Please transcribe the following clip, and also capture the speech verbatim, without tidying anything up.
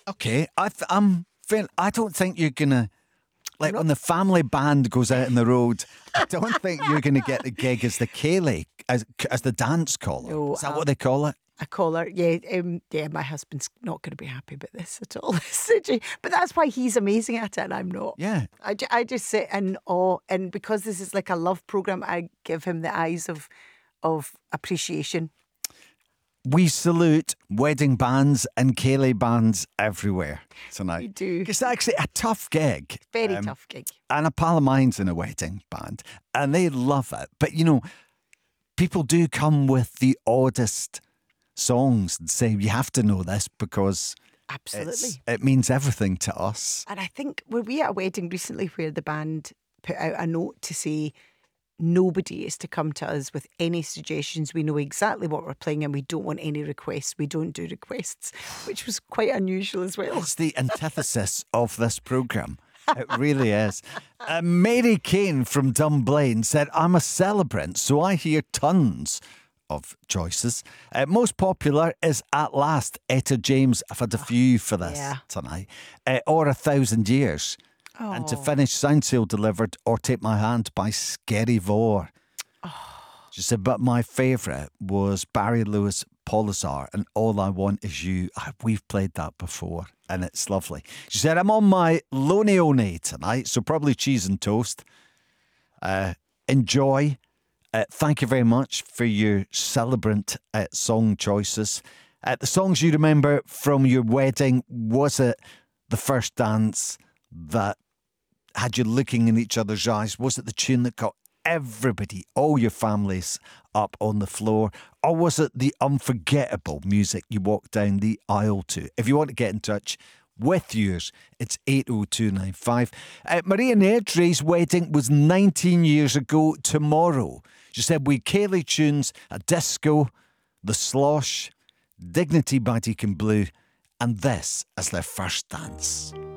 Okay, I th- I'm. Fair, I don't think you're gonna. Like not- when the family band goes out on the road, I don't think you're going to get the gig as the Kaylee, as as the dance caller. No, Is that um, what they call it? A caller, yeah, um, yeah. My husband's not going to be happy about this at all, but that's why he's amazing at it, and I'm not. Yeah. I, ju- I just sit in awe, and because this is like a love program, I give him the eyes of of appreciation. We salute wedding bands and Kaylee bands everywhere tonight. We do. It's actually a tough gig. Very Um, tough gig. And a pal of mine's in a wedding band, and they love it. But you know, people do come with the oddest songs and say you have to know this because it's, Absolutely. it means everything to us. And I think were we at a wedding recently where the band put out a note to say nobody is to come to us with any suggestions. We know exactly what we're playing and we don't want any requests. We don't do requests, which was quite unusual as well. It's the antithesis of this programme. It really is. Uh, Mary Kane from Dunblane said, I'm a celebrant, so I hear tons of choices. Uh, most popular is At Last, Etta James. I've had a few for this yeah. tonight. Uh, or A Thousand Years. Oh. And to finish, Sound Seal Delivered or Take My Hand by Scary Vore. She said, but my favourite was Barry Lewis Polizar and All I Want Is You. Ah, We've played that before and it's lovely. She said, I'm on my Lonely One tonight, so probably cheese and toast. Uh, enjoy. Uh, thank you very much for your celebrant uh, song choices. Uh, the songs you remember from your wedding, was it the first dance that had you looking in each other's eyes? Was it the tune that got everybody, all your families up on the floor? Or was it the unforgettable music you walked down the aisle to? If you want to get in touch with yours, it's eight oh two nine five. Uh, Maria Nairdrey's wedding was nineteen years ago tomorrow. She said we Kaylee tunes, a disco, the slosh, Dignity by Deacon Blue, and this as their first dance.